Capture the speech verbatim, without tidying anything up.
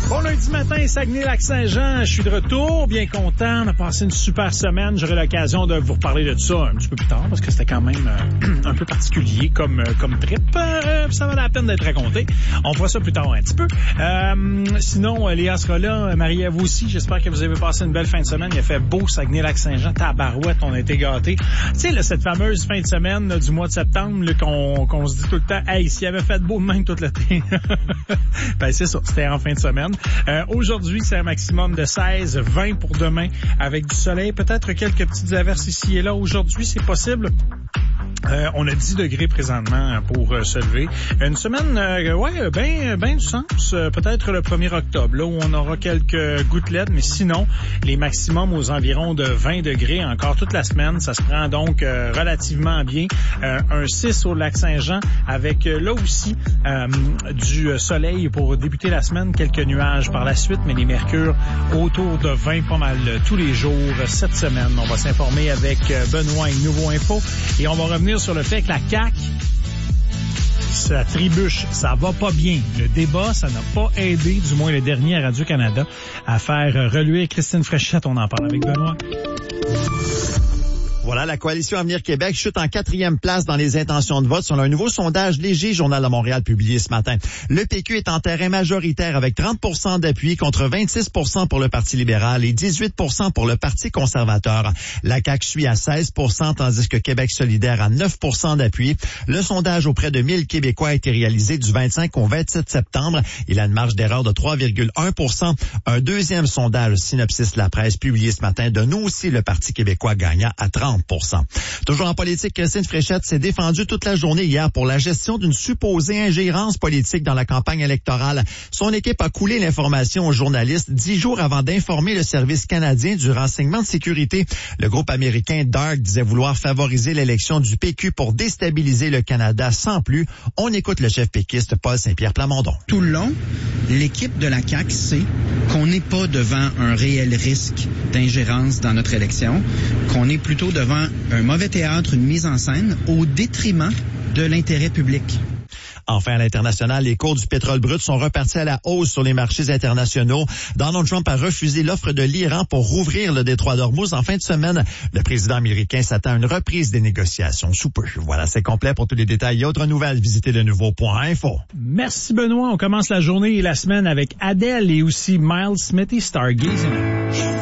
Bon lundi matin, Saguenay-Lac-Saint-Jean, je suis de retour, bien content, on a passé une super semaine. J'aurai l'occasion de vous reparler de ça un petit peu plus tard parce que c'était quand même euh, un peu particulier comme euh, comme trip. Euh, ça valait la peine d'être raconté. On fera ça plus tard un petit peu. Euh, sinon, Léa sera là, Marie-Ève aussi. J'espère que vous avez passé une belle fin de semaine. Il a fait beau Saguenay-Lac-Saint-Jean, tabarouette, on a été gâtés. Tu sais, là, cette fameuse fin de semaine là, du mois de septembre là, qu'on, qu'on se dit tout le temps, hey, s'il avait fait beau de même toute l'été. Ben c'est ça, c'était en fin de semaine. Euh, aujourd'hui, c'est un maximum de seize, vingt pour demain, avec du soleil, peut-être quelques petites averses ici et là. Aujourd'hui, c'est possible. Euh, on a dix degrés présentement pour euh, se lever. Une semaine, euh, ouais, ben, ben du sens. Euh, peut-être le premier octobre, là, où on aura quelques gouttelettes, mais sinon, les maximums aux environs de vingt degrés encore toute la semaine. Ça se prend donc euh, relativement bien. Euh, un six au Lac-Saint-Jean, avec euh, là aussi euh, du soleil pour débuter la semaine. Quelques nuages par la suite, mais les mercures autour de vingt pas mal tous les jours cette semaine. On va s'informer avec Benoît et Nouveau Info et on va revenir sur le fait que la C A Q, ça trébuche, ça va pas bien. Le débat, ça n'a pas aidé, du moins le dernier à Radio-Canada, à faire reluire Christine Fréchette. On en parle avec Benoît. Voilà, la Coalition Avenir Québec chute en quatrième place dans les intentions de vote selon un nouveau sondage léger Journal de Montréal publié ce matin. Le P Q est en terrain majoritaire avec trente pour cent d'appui contre vingt-six pour cent pour le Parti libéral et dix-huit pour cent pour le Parti conservateur. La C A Q suit à seize pour cent tandis que Québec solidaire a neuf pour cent d'appui. Le sondage auprès de mille Québécois a été réalisé du vingt-cinq au vingt-sept septembre. Il a une marge d'erreur de trois virgule un pour cent. Un deuxième sondage Synopsis La Presse publié ce matin donne aussi le Parti québécois gagnant à trente pour cent. Toujours en politique, Christine Fréchette s'est défendue toute la journée hier pour la gestion d'une supposée ingérence politique dans la campagne électorale. Son équipe a coulé l'information aux journalistes dix jours avant d'informer le Service canadien du renseignement de sécurité. Le groupe américain DART disait vouloir favoriser l'élection du P Q pour déstabiliser le Canada sans plus. On écoute le chef péquiste Paul Saint-Pierre Plamondon. Tout le long, l'équipe de la C A Q sait qu'on n'est pas devant un réel risque d'ingérence dans notre élection, qu'on est plutôt devant un mauvais théâtre, une mise en scène au détriment de l'intérêt public. Enfin, à l'international, les cours du pétrole brut sont repartis à la hausse sur les marchés internationaux. Donald Trump a refusé l'offre de l'Iran pour rouvrir le détroit d'Ormuz en fin de semaine. Le président américain s'attend à une reprise des négociations sous peu. Voilà, c'est complet. Pour tous les détails et autres nouvelles, visitez le nouveau point info. Merci Benoît. On commence la journée et la semaine avec Adele et aussi Miles Smith et Stargazing.